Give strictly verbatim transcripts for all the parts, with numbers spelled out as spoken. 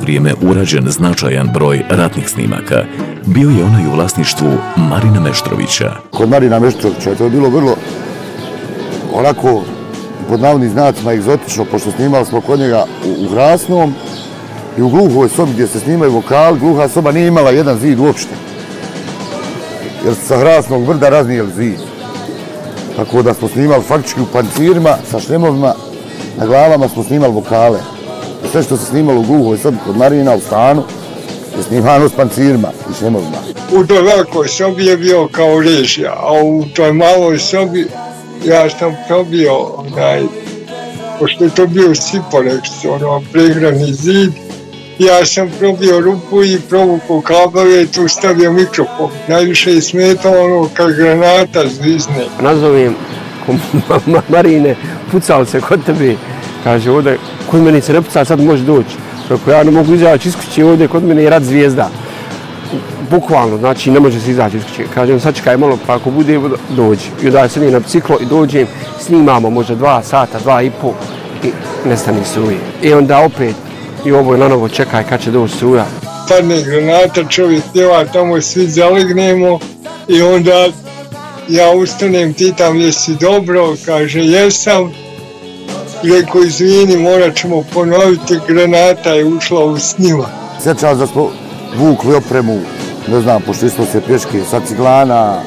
vrijeme urađen značajan broj ratnih snimaka. Bio je onaj u vlasništvu Marina Meštrovića. Kod Marina Meštrovića to je bilo vrlo onako, pod navodnim znacima, egzotično, pošto snimali smo kod njega u, u Hrasnom i u gluhoj sobi gdje se snimaju vokali. Gluha soba nije imala jedan zid uopšte, jer su sa Hrasnog brda raznijeli zid. Tako da smo snimali faktički u pancirima, sa šlemovima, na glavama smo snimali vokale. Sve što se snimalo u gluhoj sobi kod Marina u stanu je snimano s pancirima i šlemovima. U toj velikoj sobi je bio kao režija, a u toj maloj sobi ja sam probio, onaj, pošto je to bio Siporex, ono, pregrani zid, ja sam probio rupu i provukao kabele i tu stavio mikrofon. Najviše je smetalo ono kad granata zvizne. Nazovem Marine, pucao se kod tebe, kaže ovdje, kod mene se ne puca, sad može doći. Kako ja ne mogu izaći iz kuće, ovdje kod mene je rat zvijezda. Bukvalno, znači ne može se izaći iz kuće. Kažem, sad čekaj malo, pa ako bude, dođi. I onda se na biciklo i dođem, snimamo možda dva sata, dva i pol i nestane struje. I onda opet, i ovo je na novo, čekaj kad će doći struja. Padne granata, čovjek pjeva, tamo svi zalegnemo i onda ja ustanem, pitam jesi dobro, kaže jesam. Rekao, izvini, morat ćemo ponoviti, granata je ušla u snima. Sjećam da smo vukli opremu, ne znam, pošto smo se pješke sa Ciglana,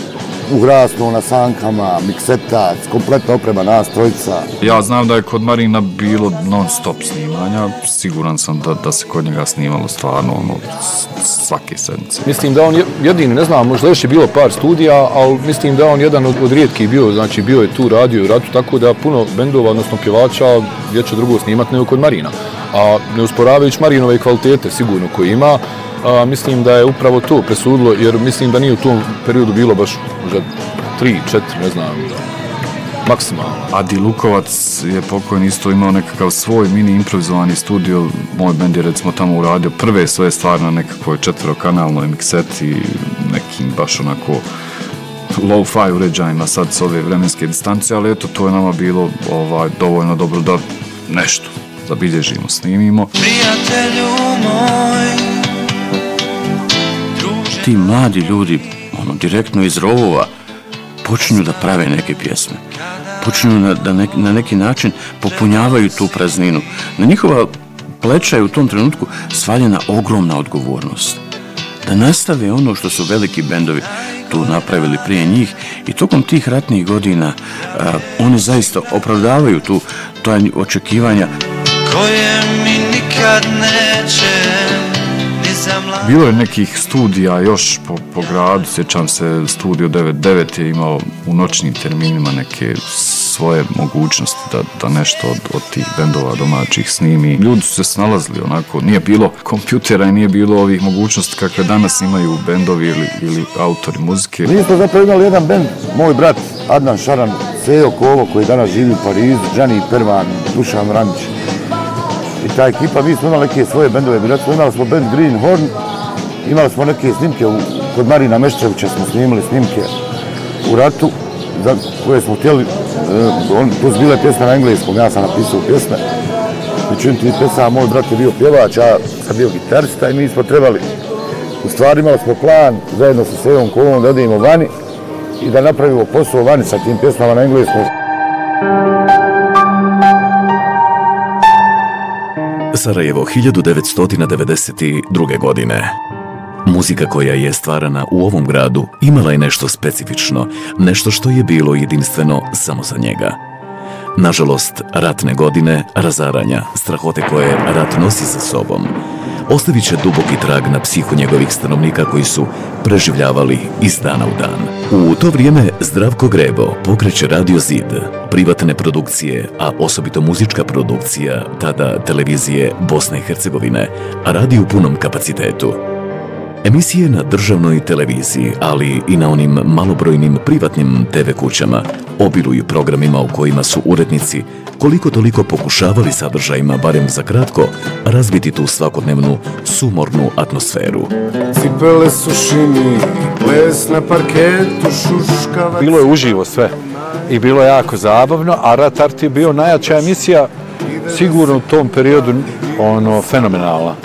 u Hrasnu, na sankama, miksetac, kompletna oprema nas trojica. Ja znam da je kod Marina bilo non stop snimanja, siguran sam da, da se kod njega snimalo stvarno ono, svake sedmice. Mislim da on jedini, ne znam, možda još je bilo par studija, ali mislim da on jedan od, od rijetkih bio, znači bio je tu radio u ratu, tako da puno bendova, odnosno pjevača, gdje će drugo snimati nego kod Marina. A ne usporavajući Marinove kvalitete sigurno koje ima, a, mislim da je upravo to presudilo, jer mislim da nije u tom periodu bilo baš možda tri, četiri, ne znam, maksimalno. Adi Lukovac je pokojni isto imao nekakav svoj mini improvizovani studio. Moj bend je recimo tamo uradio prve svoje stvari na nekakvoj četvorokanalnoj mikseti, nekim baš onako low-fi uređajima sad s ove vremenske distance, ali eto, to je nama bilo ovaj, dovoljno dobro da nešto zabilježimo, snimimo. Prijatelju moj, druže... Ti mladi ljudi, ono, direktno iz rovova, počinju da prave neke pjesme. Počinju na, da ne, na neki način popunjavaju tu prazninu. Na njihova pleća je u tom trenutku svaljena ogromna odgovornost. Da nastave ono što su veliki bendovi tu napravili prije njih i tokom tih ratnih godina a, oni zaista opravdavaju tu to očekivanja. Koje mi nikad neće. Bilo je nekih studija još po, po gradu, sjećam se Studio devedeset devet je imao u noćnim terminima neke svoje mogućnosti da, da nešto od, od tih bendova domaćih snimi. Ljudi su se snalazili onako, nije bilo kompjutera i nije bilo ovih mogućnosti kakve danas imaju bendovi ili, ili autori muzike. Mi smo zapravo imali jedan bend, moj brat Adnan Šaran, Sejo Kovo koji danas živi u Parizu, Džani Pervan, Dušan Vranić. I ta ekipa, mi smo imali neke svoje bendove, imali smo band Green Horn, imali smo neke snimke, u, kod Marina Meštrovića smo snimali snimke u ratu, za koje smo htjeli, uh, on, tu su bile pjesme na engleskom, ja sam napisao pjesme. Međutim, ti pjesama, moj brat je bio pjevač, ja sam bio gitarista i mi smo trebali, u stvari imali smo plan, zajedno sa Sejom Kolom, da odemo vani i da napravimo posao vani sa tim pjesmama na engleskom. Sarajevo, hiljadu devetsto devedeset druge. godine. Muzika koja je stvarana u ovom gradu imala je nešto specifično, nešto što je bilo jedinstveno samo za njega. Nažalost, ratne godine, razaranja, strahote koje rat nosi sa sobom, ostavit će duboki trag na psihu njegovih stanovnika koji su preživljavali iz dana u dan. U to vrijeme Zdravko Grebo pokreće Radio Zid, privatne produkcije, a osobito muzička produkcija, tada televizije Bosne i Hercegovine, radi u punom kapacitetu. Emisije na državnoj televiziji, ali i na onim malobrojnim privatnim te ve kućama, obiluju programima u kojima su urednici koliko toliko pokušavali sadržajima, barem za kratko, razbiti tu svakodnevnu sumornu atmosferu. Cipele su šini, ples na parketu, šuškavac... Bilo je uživo sve i bilo je jako zabavno, a Rat Art je bio najjača emisija sigurno u tom periodu ono, fenomenalna.